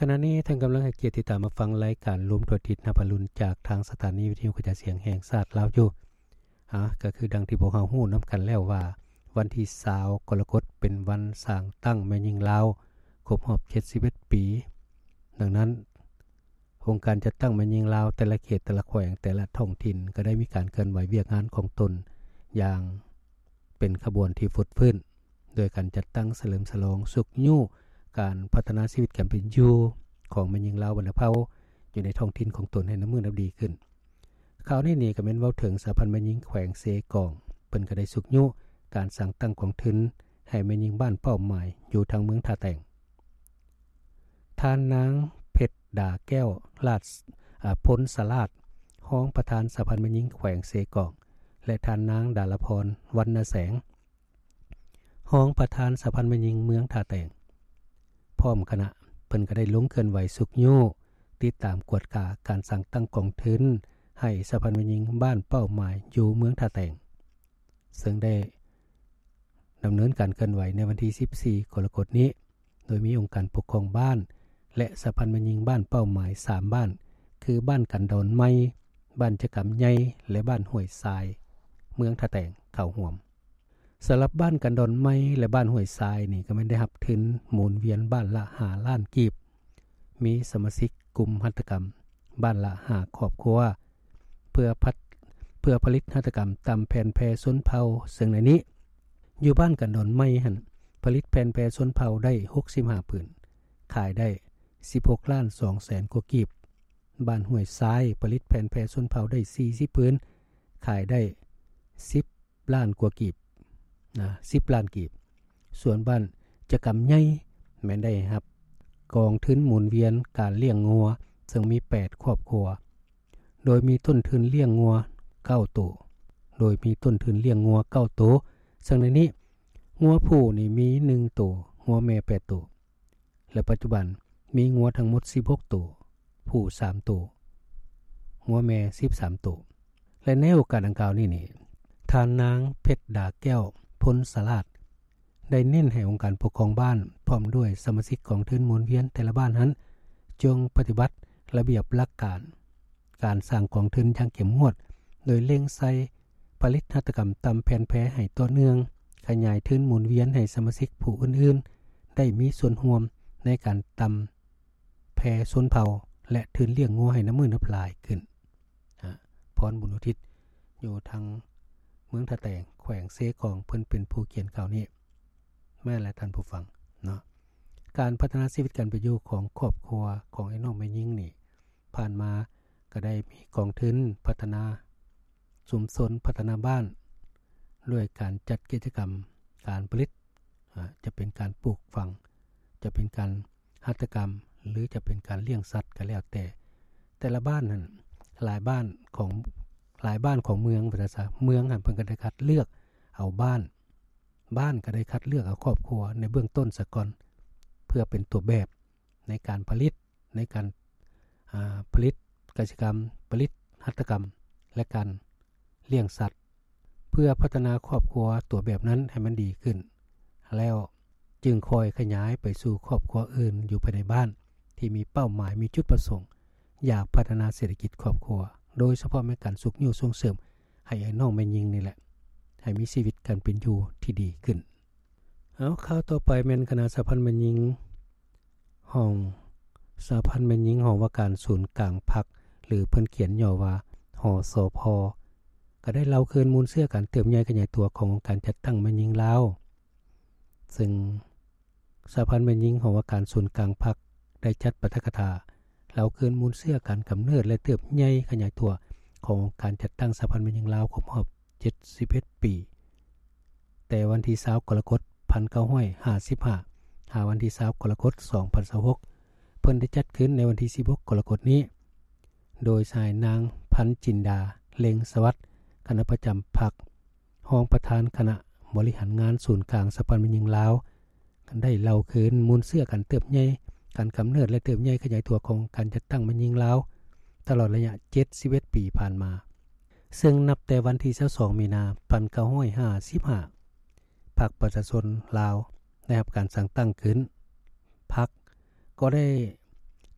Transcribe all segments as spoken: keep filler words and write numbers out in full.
ขณะนี้ท่านกำลังให้เกียรติติดตามมาฟังรายการรวมตัวทิศนภรุณจากทางสถานีวิทยุกระจายเสียงแห่งชาติลาวอยู่อ่ะก็คือดังที่พวกเฮาฮู้นำกันแล้วว่าวันที่ยี่สิบกรกฎาคมเป็นวันสร้างตั้งแม่หญิงลาวครบรอบเจ็ดสิบเอ็ดปีดังนั้นโครงการจัดตั้งแม่หญิงลาวแต่ละเขตแต่ละแขวงแต่ละท้องถิ่นก็ได้มีการเคลื่อนไหวเวียกงานของตนอย่างเป็นขบวนที่ฟุดฟื้นโดยการจัดตั้งเฉลิมฉลองสุขยู่การพัฒนาชีวิตการเป็นอยู่ของแม่หญิงลาววรรณเผ่าอยู่ในท้องถิ่นของตนให้น้ำมือน้ำดีขึ้นข่าวนี้นี่ก็แม่นเว้าถึงสหพันธ์แม่หญิงแขวงเซกองเพิ่นก็ได้สุขยู่การสร้างตั้งกองทุนให้แม่หญิงบ้านเป้าหมายอยู่ทางเมืองท่าแต่งท่านนางเพชรดาแก้วลาดพลสลาดห้องประธานสหพันธ์แม่หญิงแขวงเซกองและท่านนางดาลพรวรรณแสงห้องประธานสหพันธ์แม่หญิงเมืองท่าแต่งพร้อมคณะเพิ่นก็ได้ลงเคลื่อนไหวสุขยู่ติดตามกวดกาการสั่งตั้งกองทุนให้สหพันธ์แม่หญิงบ้านเป้าหมายอยู่เมืองท่าแต่งซึ่งได้ดำเนินการเคลื่อนไหวในวันที่สิบสี่กรกฎาคมนี้โดยมีองค์การปกครองบ้านและสหพันธ์แม่หญิงบ้านเป้าหมายสามบ้านคือบ้านกันดอนไม้บ้านจะกำใหญ่และบ้านห้วยทรายเมืองท่าแต่งเข้าร่วมสำหรับบ้านกันดอนไม้และบ้านห้วยทรายนี่ก็ไม่ได้รับทุนหมุนเวียนบ้านละห้าล้านกีบมีสมาชิกกลุ่มหัตถกรรมบ้านละห้าครอบครัวเพื่อพัฒเพื่อผลิตหัตถกรรมตามแผนแพร่ชนเผ่าซึ่งในนี้อยู่บ้านกันดอนไม้หั่นผลิตแผ่นแพร่ชนเผ่าได้หกสิบห้าผืนขายได้สิบหกล้านสองแสนกว่ากีบบ้านห้วยทรายผลิตแผ่นแพร่ชนเผ่าได้สี่สิบผืนขายได้สิบล้านกว่ากีบนะสิบล้านกีบส่วนบ้านจะกำใหญ่แม่นได้ครับกองทุนหมุนเวียนการเลี้ยงงัวซึ่งมีแปดครอบครัวโดยมีต้นทุนเลี้ยงงัวเก้าตัวโดยมีต้นทุนเลี้ยงงัวเก้าตัวซึ่งในนี้งัวผู้นี่มีหนึ่งตัวงัวแม่แปดตัวและปัจจุบันมีงัวทั้งหมดสิบหกตัวผู้สามตัวงัวแม่สิบสามตัวและในโอกาสดังกล่าวนี้นี่ท่านนางเพชรดาแก้วพลสลาดได้เน้นให้องค์การปกครองบ้านพร้อมด้วยสมาชิกของทุนหมุนเวียนแต่ละบ้านนั้นจงปฏิบัติระเบียบหลักการการสร้างกองทุนอย่างเข้มงวดโดยเล็งใส่ผลิตหัตถกรรมตามแผนแพร่ให้ต่อเนื่องขยายทุนหมุนเวียนให้สมาชิกผู้อื่นๆได้มีส่วนร่วมในการตามแพร่ชนเผ่าและทุนเลี้ยงงัวให้น้ำมือน้ำลายขึ้นพรบุญอุทิศอยู่ทางเมืองท่าแต่งแขวงเซกองเพิ่นเป็นผู้เขียนข่าวนี้แม่และท่านผู้ฟังเนาะการพัฒนาชีวิตการเป็นอยู่ของครอบครัวของไอ้น้องแม่หญิงนี่ผ่านมาก็ได้มีกองทุนพัฒนาชุมชนพัฒนาบ้านด้วยการจัดกิจกรรมการผลิตจะเป็นการปลูกฝังจะเป็นการหัตถกรรมหรือจะเป็นการเลี้ยงสัตว์ก็แล้วแต่แต่ละบ้านนั้นหลายบ้านของหลายบ้านของเมืองประชาเมืองหันเพิ่นก็ได้คัดเลือกเอาบ้านบ้านก็ได้คัดเลือกเอาครอบครัวในเบื้องต้นซะก่อนเพื่อเป็นตัวแบบในการผลิตในการผลิตกิจกรรมผลิตหัตถกรรมและการเลี้ยงสัตว์เพื่อพัฒนาครอบครัวตัวแบบนั้นให้มันดีขึ้นแล้วจึงคอยขยายไปสู่ครอบครัวอื่นอยู่ภายในบ้านที่มีเป้าหมายมีจุดประสงค์อยากพัฒนาเศรษฐกิจครอบครัวโดยเฉพาะในการสุขอยู่ส่งเสริมให้ไอ้น้องแม่หญิงนี่แหละให้มีชีวิตการเป็นอยู่ที่ดีขึ้นเอาข่าวต่อไปแม่นคณะสหพันธ์แม่หญิงห้องสหพันธ์แม่หญิงห้องว่าการศูนย์กลางพรรคหรือเพิ่นเขียนย่อว่าหสพก็ได้เล่าคืนมูลเสื้อการเติมใหญ่ขยายตัวขององค์การจัดตั้งแม่หญิงลาวซึ่งสหพันธ์แม่หญิงห้องว่าการศูนย์กลางพรรคได้จัดปาฐกถาเล่าคืนมูลเสื้อการกำเนิดและเติบใหญ่ขยายตัวของการจัดตั้งสหพันธ์แม่หญิงลาวครบรอบเจ็ดสิบเอ็ดปีแต่วันที่ยี่สิบกรกฎาคมหนึ่งเก้าห้าสิบห้าหาวันที่ยี่สิบกรกฎาคมสองพันยี่สิบหกเพิ่นได้จัดขึ้นในวันที่สิบหกกรกฎาคมนี้โดยชายนางพันจินดาเล็งสวัสดิ์คณะประจำพรรครองประธานคณะบริหารงานศูนย์กลางสหพันธ์แม่หญิงลาวได้เล่าคืนมูลเสื้อการเติบใหญ่การกำเนิดและเติบใหญ่ขยายตัวของการจัดตั้งแม่หญิงลาวตลอดระยะเจ็ดสิบเอ็ดปีผ่านมาซึ่งนับแต่วันที่ยี่สิบสองมีนาคมหนึ่งเก้าห้าสิบห้าพรรคประชาชนลาวได้รับการสั่งตั้งขึ้นพรรคก็ได้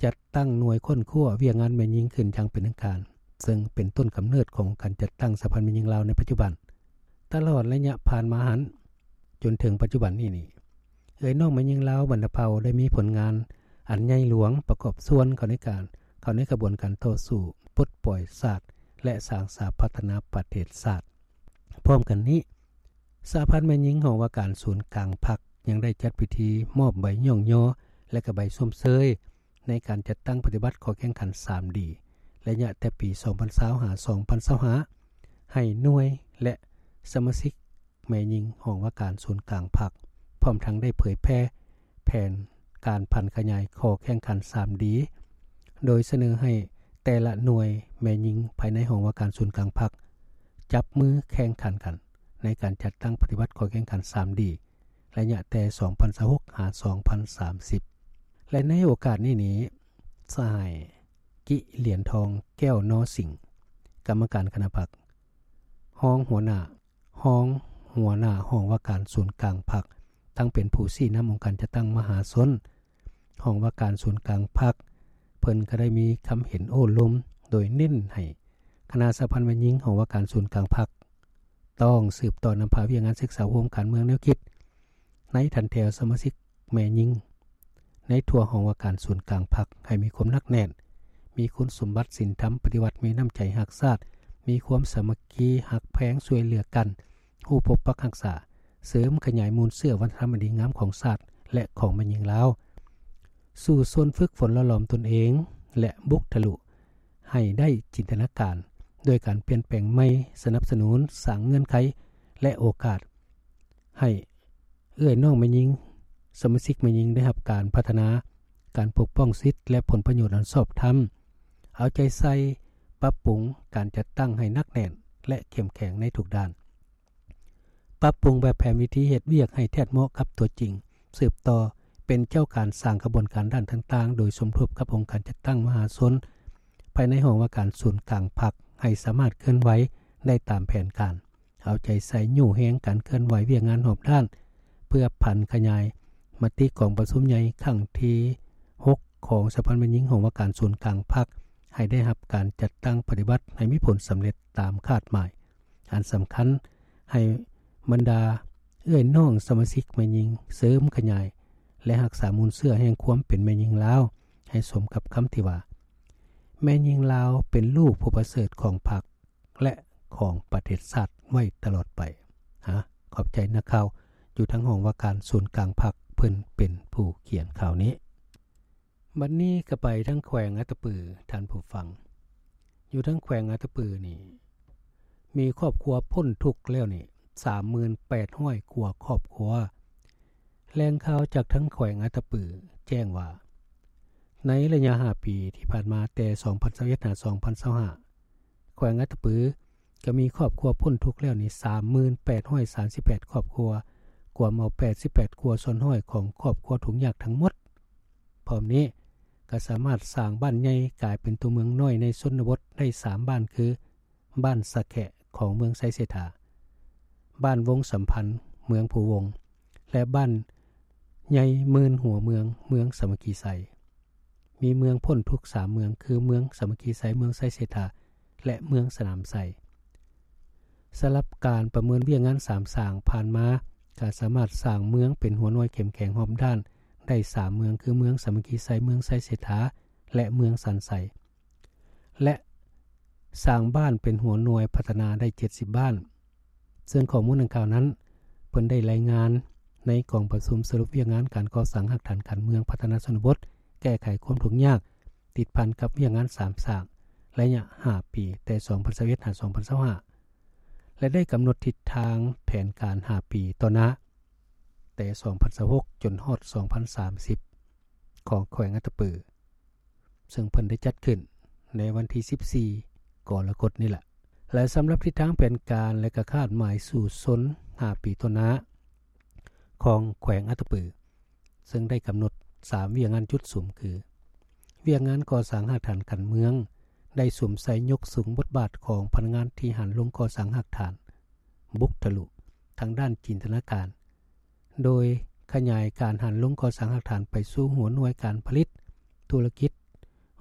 จัดตั้งหน่วยค้นคว้าเวียงงานแม่หญิงขึ้นอย่างเป็นทางการซึ่งเป็นต้นกำเนิดของการจัดตั้งสหพันธ์แม่หญิงลาวในปัจจุบันตลอดระยะผ่านมาหันจนถึงปัจจุบันนี้นี่เอ้ยน้องแม่หญิงลาวบรรดาเผ่าได้มีผลงานอันใหญ่หลวงประกอบส่วนเข้าในการเข้าในกระบวนการต่อสู้ปลดปล่อยศาสตร์และสร้างสาพัฒนาประเทศศาสตร์พร้อมกันนี้สหพันธ์แม่หญิงของว่าการศูนย์กลางพรรคยังได้จัดพิธีมอบใบย่องย่อและก็ใบส้มเชยในการจัดตั้งปฏิบัติข้อแข่งขัน ทรี ดี ระยะแต่ปีสองพันยี่สิบห้า สองพันยี่สิบห้าให้หน่วยและสมาชิกแม่หญิงของว่าการศูนย์กลางพรรคพร้อมทั้งได้เผยแพร่แผนการพันขยายข้อแข่งขัน ทรี ดี โดยเสนอให้แต่ละหน่วยแม่หญิงภายในห้องว่าการศูนย์กลางพรรคจับมือแข่งขันกันในการจัดตั้งปฏิบัติข้อแข่งขัน ทรี ดี ระยะแต่สองพันยี่สิบหก หา สองพันสามสิบและในโอกาสนี้นี้สหายกิเหรียญทองแก้วนอสิงห์กรรมการคณะพรรคห้องหัวหน้าห้องหัวหน้าห้องว่าการศูนย์กลางพรรคทั้งเป็นผู้ชี้นำองค์การจัดตั้งมหาชนห้องว่าการศูนย์กลางพรรคเพิ่นก็ได้มีคำเห็นโอ้ล้มโดยเน้นให้คณะสหพันธ์แม่หญิงห้องว่าการศูนย์กลางพรรคต้องสืบต่อนำพาเวียงงานศึกษาร่วมการเมืองแนวคิดในทันแถวสมาชิกแม่หญิงในทั่วห้องว่าการศูนย์กลางพรรคให้มีความหนักแน่นมีคุณสมบัติศีลธรรมปฏิวัติมีน้ำใจรักชาติมีความสามัคคีหักแพงช่วยเหลือกันผู้ปกปักรักษาเสริมขยายมูลเสื้อวัฒนธรรมอันดีงามของชาติและของแม่หญิงลาวสู่ส่วนฝึกฝนละหลอมตนเองและบุกทะลุให้ได้จินตนาการโดยการเปลี่ยนแปลงใหม่สนับสนุนสร้างเงื่อนไขและโอกาสให้เอื้อยน้องแม่หญิงสมาชิกแม่หญิงได้รับการพัฒนาการปกป้องสิทธิและผลประโยชน์อันชอบธรรมเอาใจใส่ปรับปรุงการจัดตั้งให้นักแน่นและเข้มแข็งในทุกด้านปรับปรุงแบบแผนวิธีเฮ็ดเวียกให้แท้เหมาะกับตัวจริงสืบต่อเป็นเจ้าการสร้างกระบวนการด้านต่างๆโดยสมทบกับองค์การจัดตั้งมหาชนภายในห้องว่าการศูนย์กลางพรรคให้สามารถเคลื่อนไหวได้ตามแผนการเอาใจใส่ยู่แฮงการเคลื่อนไหวเวียกงานรอบด้านเพื่อพันขยายมติของประชุมใหญ่ครั้งที่หกของสหพันธ์แม่หญิงห้องว่าการศูนย์กลางพรรคให้ได้รับการจัดตั้งปฏิบัติให้มีผลสำเร็จตามคาดหมายอันสำคัญให้บรรดาเอื้อยน้องสมาชิกแม่หญิงเสริมขยายและรักษามูลเสื้อแห่งความเป็นแม่หญิงลาวให้สมกับคำที่ว่าแม่หญิงลาวเป็นลูกผู้ประเสริฐของพรรคและของประเทศชาติไว้ตลอดไปฮะขอบใจนักข่าวอยู่ทั้งห้องว่าการศูนย์กลางพรรคเพิ่นเป็นผู้เขียนข่าวนี้บัดนี้ก็ไปทั้งแขวงอัตตปือท่านผู้ฟังอยู่ทั้งแขวงอัตตปือนี่มีครอบครัวพ้นทุกข์แล้วนี่ สามหมื่นแปดร้อย กว่าครอบครัวแหล่งข่าวจากทั้งแขวงอัตตปือแจ้งว่าในระยะห้าปีที่ผ่านมาแต่สองพันยี่สิบเอ็ดถึงสองพันยี่สิบห้าแขวงอัตตปือก็มีครอบครัวพ้นทุกข์แล้วนี่ สามหมื่นแปดร้อยสามสิบแปด ครอบครัวกว่าเอาแปดสิบแปดครัวซ้อนห้อยของครอบครัวทุกอย่างทั้งหมดพร้อมนี้ก็สามารถสร้างบ้านใหญ่กลายเป็นตัวเมืองน้อยในชนบทได้สามบ้านคือบ้านสะแขะของเมืองไซเสถาบ้านวงสัมพันธ์เมืองภูวงและบ้านใหญ่หมื่นหัวเมืองเมืองสามัคคีไซมีเมืองพ้นทุกสามเมืองคือเมืองสามัคคีไซเมืองไซเสถาและเมืองสนามไซสำหรับการประเมินเวียงงานสามสร้างผ่านมาก็สามารถสร้างเมืองเป็นหัวหน่วยเข้มแข็งหอมด้านได้สามเมืองคือเมืองสามัคคีไซเมืองไซเสถาและเมืองสันไซและสร้างบ้านเป็นหัวหน่วยพัฒนาได้เจ็ดสิบบ้านซึ่งข้อมูลดังกล่าวนั้นเพิ่นได้รายงานในกองประชุมสรุปเวียงงานการก่อสร้างหลักฐานการเมืองพัฒนาชนบทแก้ไขความทุกข์ยากติดพันกับเวียงงานสามสร้างระยะห้าปีแต่สองพันยี่สิบเอ็ดถึงสองพันยี่สิบห้าและได้กำหนดทิศทางแผนการห้าปีต่อหน้าแต่สองพันยี่สิบหกจนฮอดสองพันสามสิบของแขวงอัตตปือซึ่งเพิ่นได้จัดขึ้นในวันที่สิบสี่กรกฎาคมนี่แหละและสำหรับทิศทางแผนการและก็คาดหมายสู่สนห้าปีต่อหน้าของแขวงอัตตปือซึ่งได้กำหนดสามเวียงงานจุดสูงคือเวียงงานก่อสร้างหลักฐานการเมืองได้สวมใส่ยกสูงบทบาทของพนักงานที่หันลงก่อสร้างหลักฐานบุกทะลุทางด้านจินตนาการโดยขยายการหันลงก่อสร้างหลักฐานไปสู่หัวหน่วยการผลิตธุรกิจ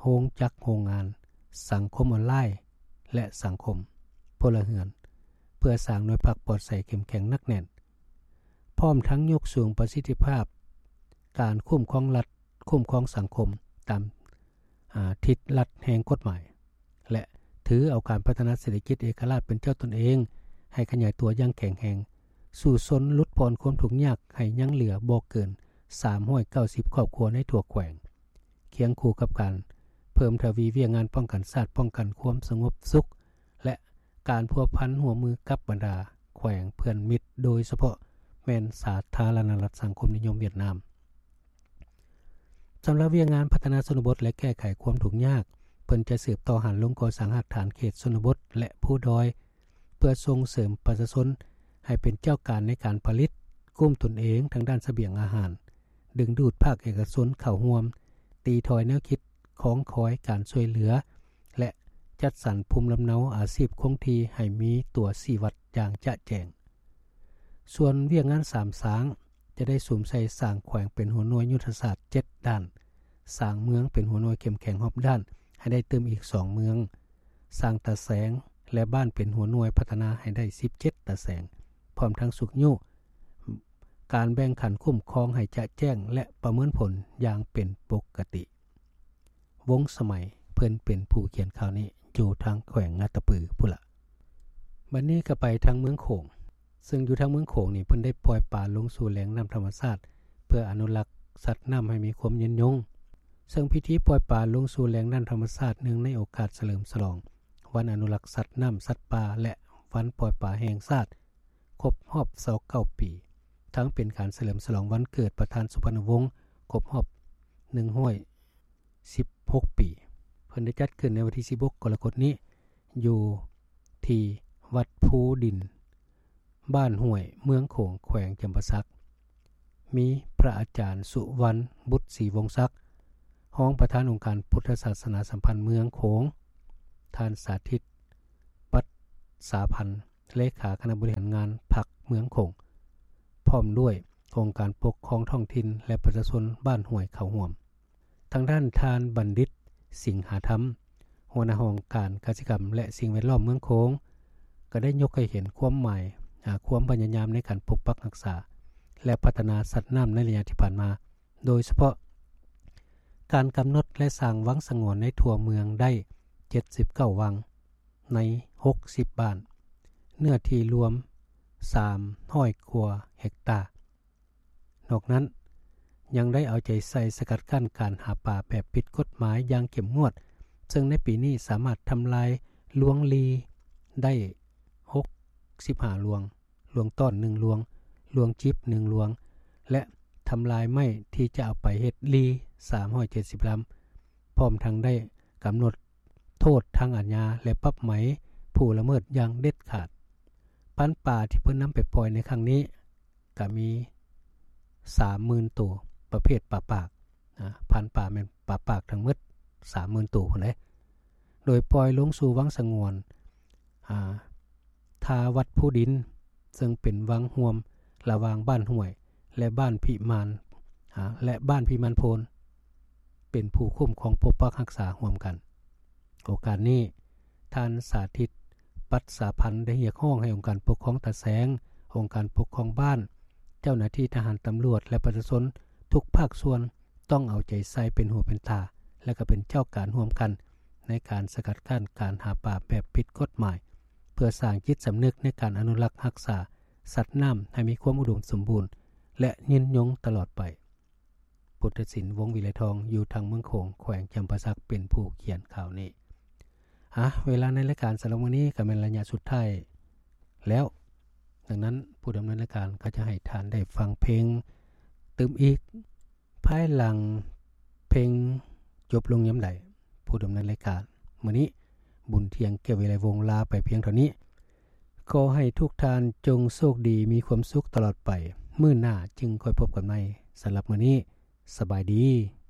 โรงจักรโรงงานสังคมออนไลน์และสังคมพลเรือนเพื่อสร้างหน่วยพักปลอดภัยเข้มแข็งนักแน่นพร้อมทั้งยกสูงประสิทธิภาพการคุ้มครองรัฐคุ้มครองสังคมตามทิศรัฐแห่งกฎหมายและถือเอาการพัฒนาเศรษฐกิจเอกราชเป็นเจ้าตนเองให้ขยายตัวอย่างแข็งแรงสู่สนลดพรความทุกข์ยากให้ยังเหลือบ่เกินสามร้อยเก้าสิบครอบครัวในทั่วแขวงเคียงคู่กับการเพิ่มทวีเวียงงานป้องกันชาติป้องกันความสงบสุขและการพัวพันหัวมือกับบรรดาแขวงเพื่อนมิตรโดยเฉพาะแม่นสาธารณรัฐสังคมนิยมเวียดนามสำหรับเวียงงานพัฒนาชนบทและแก้ไขความทุกข์ยากเพิ่นจะสืบต่อหันลงก่อสร้างหลักฐานเขตชนบทและผู้ดอยเพื่อส่งเสริมประชาชนให้เป็นเจ้าการในการผลิตกุ้มตนเองทางด้านเสบียงอาหารดึงดูดภาคเอกชนเข้าร่วมตีถอยแนวคิดของคอยการช่วยเหลือและจัดสรรภูมิลำเนาอาชีพคงที่ให้มีตัวชี้วัดอย่างจะแจ้งส่วนเวียงงานสามสางจะได้สูมใส่สร้างแขวงเป็นหัวหน่วยยุทธศาสตร์เจ็ดด้านสร้างเมืองเป็นหัวหน่วยเข้มแข็งรอบด้านให้ได้เติมอีกสองเมืองสร้างตะแสงและบ้านเป็นหัวหน่วยพัฒนาให้ได้สิบเจ็ดตะแสงพร้อมทั้งสุขยุการแบ่งขันคุ้มครองให้จะแจ้งและประเมินผลอย่างเป็นปกติวงสมัยเพิ่นเป็นผู้เขียนข่าวนี้อยู่ทางแขวงงาตะปือพุ่นละบัดนี้ก็ไปทางเมืองโขงซึ่งอยู่ทางเมืองโขงนี่เพิ่นได้ปล่อยปลาลงสู่แหล่งน้ำธรรมชาติเพื่ออนุรักษ์สัตว์น้ำให้มีความยืนยงซึ่งพิธีปล่อยปลาลงสู่แหล่งน้ำธรรมชาติเนื่องในโอกาสเฉลิมฉลองวันอนุรักษ์สัตว์น้ำสัตว์ป่าและวันปล่อยปลาแห่งชาติครบรอบยี่สิบเก้าปีทั้งเป็นการเฉลิมฉลองวันเกิดประธานสุพรรณวงศ์ครบรอบหนึ่งร้อยสิบหกปีเพิ่นได้จัดขึ้นในวันที่สิบหกกรกฎาคมนี้อยู่ที่วัดภูดินบ้านห้วยเมืองโขงแขวงจำปาสักมีพระอาจารย์สุวรรณบุตรศรีวงศ์ศักดิ์รองประธานองค์การพุทธศาสนาสัมพันธ์เมืองโขงท่านสาธิตปัตสาพันธ์เลขาคณะบริหารงานพรรคเมืองโขงพร้อมด้วยองค์การปกครองท้องถิ่นและประชาชนบ้านห้วยเขาห่วมทางด้านทานบัณฑิตสิงหาธรรมหัวหน้าองค์การกสิกรรมและสิ่งแวดล้อมเมืองโขงก็ได้ยกให้เห็นความหมายความพยายามในการปกปักรักษาและพัฒนาสัตว์น้ำในระยะที่ผ่านมาโดยเฉพาะการกำหนดและสร้างวังสงวนในทั่วเมืองได้เจ็ดสิบเก้าวังในหกสิบบ้านเนื้อที่รวมสามร้อยกว่าเฮกตาร์นอกนั้นยังได้เอาใจใส่สกัดกั้นการหาป่าแบบผิดกฎหมายอย่างเข้มงวดซึ่งในปีนี้สามารถทำลายลวงลีได้หกสิบห้าลวงลวงต้อนหนึ่งลวงลวงจิบหนึ่งลวงและทำลายไม้ที่จะเอาไปเฮ็ดลีสามร้อยเจ็ดสิบลำพร้อมทั้งได้กำหนดโทษทางอาญาและปรับไหมผู้ละเมิดอย่างเด็ดขาดพันธุ์ป่าที่เพิ่นนำไปปล่อยในครั้งนี้ก็มี สามหมื่น ตัวประเภทป่าปากนะพันธุ์ป่าแม่นป่าปากทั้งหมด สามหมื่น ตัวพุ่นเด้โดยปล่อยลงสู่วังสงวนอ่าทาวัดผู้ดินซึ่งเป็นวังห่วมระหว่างบ้านห้วยและบ้านพิมานและบ้านพิมานโพนเป็นผู้คุ้มของปกปักรักษาร่วมกันโอกาสนี้ท่านสาธิตปัตสาพันธ์ได้เรียกร้องให้องค์การปกครองตะแสงองค์การปกครองบ้านเจ้าหน้าที่ทหารตำรวจและประชาชนทุกภาคส่วนต้องเอาใจใส่เป็นหูเป็นตาและก็เป็นเจ้าการร่วมกันในการสกัดกั้นการหาป่าแบบผิดกฎหมายเพื่อสร้างจิตสำนึกในการอนุรักษ์รักษาสัตว์น้ำให้มีความอุดมสมบูรณ์และยืนยงตลอดไปพุทธศิลป์วงศ์วิไลทองอยู่ทางเมืองโขงแขวงจำปาสักเป็นผู้เขียนข่าวนี้อ่ะเวลาในรายการสำหรับวันนี้ก็เป็นระยะสุดท้ายแล้วดังนั้นผู้ดำเนินรายการก็จะให้ท่านได้ฟังเพลงตื่มอีกภายหลังเพลงจบลงยามใดผู้ดำเนินรายการมื้อนี้บุญเทียงเกี่ยววิไลวงศ์ลาไปเพียงเท่านี้ขอให้ทุกท่านจงโชคดีมีความสุขตลอดไปมื้อหน้าจึงค่อยพบกันใหม่สำหรับมื้อนี้สบายดี